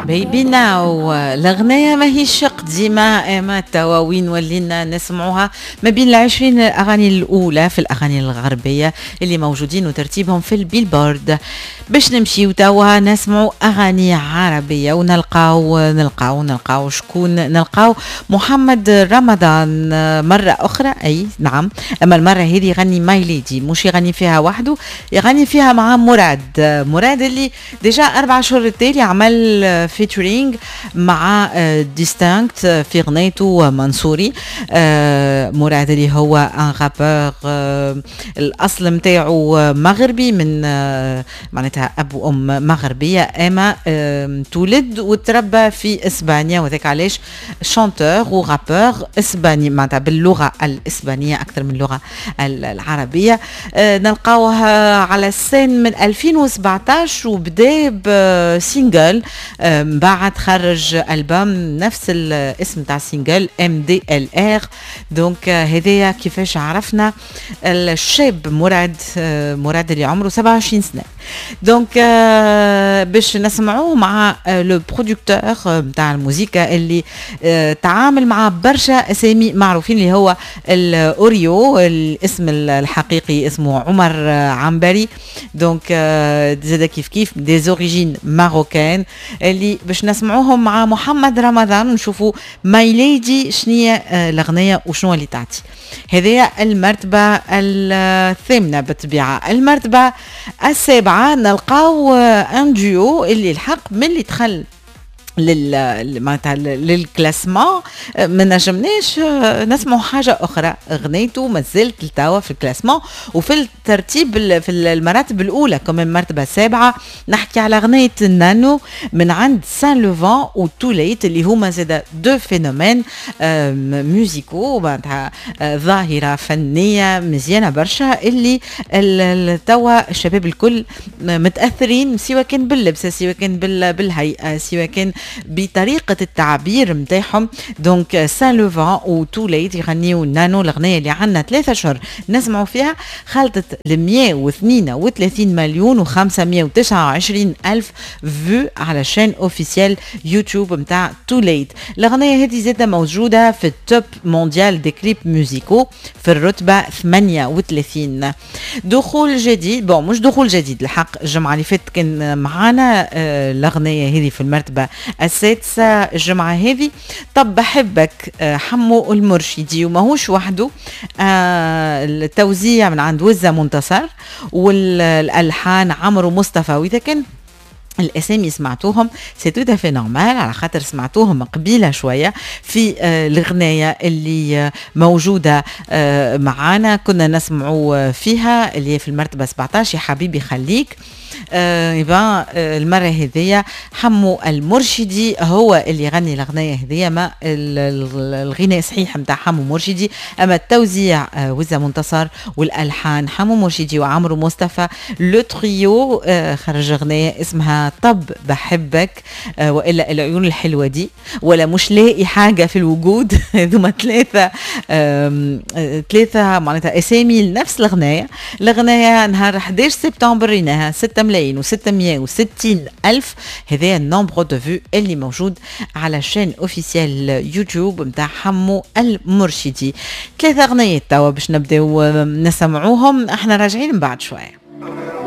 بيبي ناو الأغنية ماهيش قديمة إما توا وين ولينا نسمعوها ما بين 20 الأغاني الأولى في الأغاني الغربية اللي موجودين وترتيبهم في البيلبورد. باش نمشيو توا نسمعوا أغاني عربية ونلقاو شكون نلقاو محمد رمضان مرة أخرى. أي نعم، أما المرة هذه يغني ماي ليدي، مش يغني فيها وحده، يغني فيها مع مراد اللي ديجا 4 شهور التالي عمل فيتورينج مع ديستانكت في غنيته منصوري. مراد اللي هو ان رابور الأصل متاعو مغربي من معناتها أب وأم مغربية، أما تولد وتربى في إسبانيا، وذاك علاش شانتور ورابور إسباني معناتها باللغة الإسبانية أكثر من اللغة العربية. نلقاوها على السين من 2017 وبدأ بسينجل، بعد خرج ألبوم نفس الاسم تاع سينجل MDLR. دونك هذايا كيفاش عرفنا الشاب مراد اللي عمره 27 سنة. دونك باش نسمعوه مع لو برودكتور تاع الموسيقى اللي تعامل مع برشا اسامي معروفين اللي هو الاوريو، الاسم الحقيقي اسمه عمر عنبري. دونك زاد كيف دي زوريجين ماروكان اللي باش نسمعوهم مع محمد رمضان ونشوفوا ماي ليدي شنية الاغنيه وشنو اللي تعطي. هذه المرتبه الثامنه بالطبيعه. المرتبه السابعه نلقاو ان ديو اللي الحق من اللي دخل للكلاسمون ما نجمناش نسمعوا حاجه اخرى. اغنيته مازالت لتوا في الكلاسمون وفي الترتيب في المراتب الاولى كمان مرتبه 7. نحكي على اغنيه نانو من عند سان لوفان وتوليت اللي هما زاده دو فينومين ميوزيكو، معناتها ظاهره فنيه مزيانه برشا اللي توا الشباب الكل متاثرين، سواء كان باللبس سواء كان بالهيئه سواء كان بطريقة التعبير متاعهم. دونك سان لوفان وتوليت يغنيو نانو، الأغنية اللي عنا 3 شهور نسمعوا فيها خلطت 132 مليون و529 ألف فيو على شان اوفيسيال يوتيوب متاع توليت. الأغنية هذه زادة موجودة في التوب مونديال دي كليب موزيكو في الرتبة 38. دخول جديد، مش دخول جديد الحق، الجمعة اللي فاتت كان معانا الأغنية هذه في المرتبة السادسة. الجمعة هذه طب بحبك حمو المرشدي، وماهوش وحده، التوزيع من عند وزة منتصر والألحان عمرو مصطفى. وإذا كان الاسامي سمعتوهم سي تو في نورمال على خاطر سمعتوهم قبيله شويه في الغنايه اللي موجوده معانا كنا نسمعوا فيها اللي هي في المرتبه 17 يا حبيبي خليك. يبقى المره هذيا حمو المرشدي هو اللي يغني الاغنيه هذيا، ما الغناء صحيح نتاع حمو مرشدي، اما التوزيع وزة منتصر والالحان حمو مرشدي وعمرو مصطفى. لو تريو خرج اغنيه اسمها طب بحبك والا العيون الحلوه دي، ولا مش لاقي حاجه في الوجود. هذوما ثلاثه معناتها اسامي لنفس الاغنيه نهار 11 سبتمبر ريناها 6 ملايين و660 ألف. هذا النمبر دو فيو اللي موجود على شان اوفيسيال يوتيوب متاع حمو المرشدي. 3 أغنيات توا باش نبداو نسمعوهم، احنا راجعين بعد شويه.